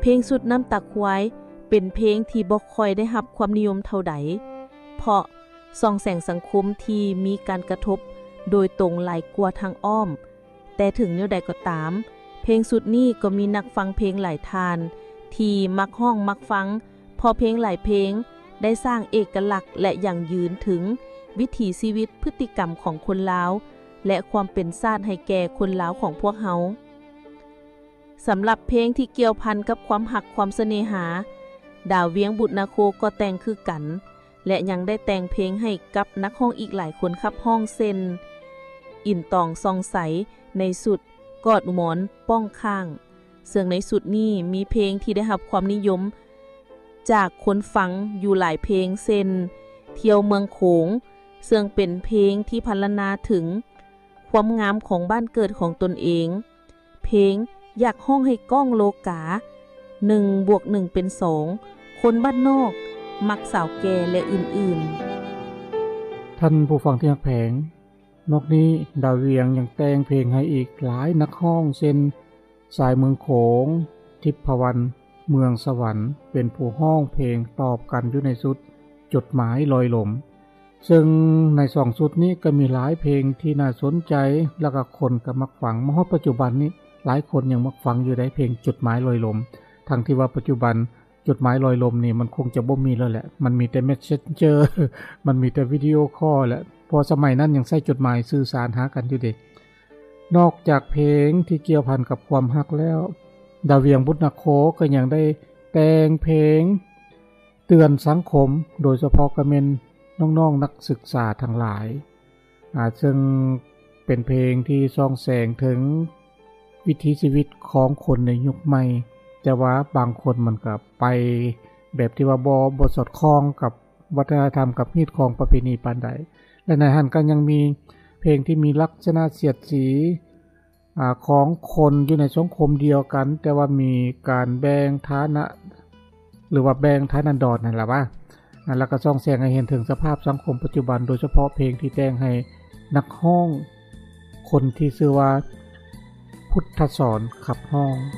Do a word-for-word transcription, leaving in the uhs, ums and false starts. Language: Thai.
เพลงสุดน้ำตาควายเป็นเพลงที่บ่ค่อยได้รับความนิยมเท่าใดเพราะส่องแสงสังคมที่มีการกระทบโดยตรงหลายกว่าทางอ้อมแต่ถึงแนวใดก็ตามเพลงสุดนี้ก็มีนักฟังเพลงหลายทานที่มักห้องมักฟังพอเพลงหลายเพลงได้สร้างเอกลักษณ์และยั่งยืนถึงวิถีชีวิตพฤติกรรมของคนลาวและความเป็นชาติให้แก่คนลาวของพวกเฮาสำหรับเพลงที่เกี่ยวพันกับความหักความเสน่หาดาวเวียงบุตรนาโคก็แต่งคือกันและยังได้แต่งเพลงให้กับนักร้องอีกหลายคนครับห้องเซนอินตองซองใสในสุดกอดหมอนป้องข้างซึ่งในสุดนี้มีเพลงที่ได้รับความนิยมจากคนฟังอยู่หลายเพลงเช่นเที่ยวเมืองโขงซึ่งเป็นเพลงที่พรรณนาถึงความงามของบ้านเกิดของตนเองเพลงอยากห้องให้ก้องโลกาหนึ่งบวกหนึ่งเป็นสองคนบ้านนอกมักสาวแก่และอื่นๆท่านผู้ฟังที่รักแผงนอกนี้ดาวเวียงยังแต่งเพลงให้อีกหลายนักห้องเช่นสายเมืองโขงทิพวรรณเมืองสวรรค์เป็นผู้ห้องเพลงตอบกันอยู่ในสุดจดหมายลอยลมซึ่งในสองสุดนี้ก็มีหลายเพลงที่น่าสนใจแล้วก็คนก็มักฟังมาฮอดปัจจุบันนี้หลายคนยังมักฟังอยู่ได้เพลงจดหมายลอยลมทั้งที่ว่าปัจจุบันจดหมายลอยลมนี่มันคงจะบ่มีแล้วแหละมันมีแต่ Messenger มันมีแต่วิดีโอคอลแหละพอสมัยนั้นยังใช้จดหมายสื่อสารหากันอยู่เด็กนอกจากเพลงที่เกี่ยวพันกับความฮักแล้วดาวเวียงบุตรนครก็ยังได้แต่งเพลงเตือนสังคมโดยเฉพาะก็เป็นน้องๆนักศึกษาทั้งหลายอ่าซึ่งเป็นเพลงที่ส่องแสงถึงวิถีชีวิตของคนในยุคใหม่แต่ว่าบางคนมันก็ไปแบบที่ว่าบ่บ่สอดคล้องกับวัฒนธรรมกับฮีตของประเพณีปานใดและในหันก็ยังมีเพลงที่มีลักษณะเสียดสีอ่าของคนอยู่ในสังคมเดียวกันแต่ว่ามีการแบ่งฐานะหรือว่าแบ่งฐานันดรนั่นล่ะว่าแล้วก็ส่องแสงให้เห็นถึงสภาพสังคมปัจจุบันโดยเฉพาะเพลงที่แต่งให้นักร้องคนที่ชื่อว่าพุทธสอนขับห้อง